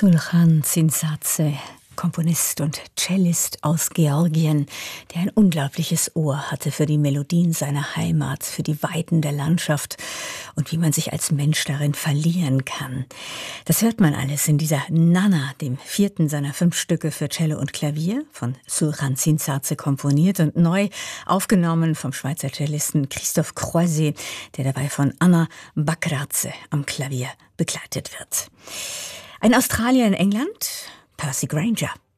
Sulhan Zinsatze, Komponist und Cellist aus Georgien, der ein unglaubliches Ohr hatte für die Melodien seiner Heimat, für die Weiten der Landschaft und wie man sich als Mensch darin verlieren kann. Das hört man alles in dieser Nana, dem 4. seiner 5 Stücke für Cello und Klavier, von Sulhan Zinsatze komponiert und neu aufgenommen vom Schweizer Cellisten Christophe Croiset, der dabei von Anna Bakradze am Klavier begleitet wird. Ein Australier in England, Percy Grainger.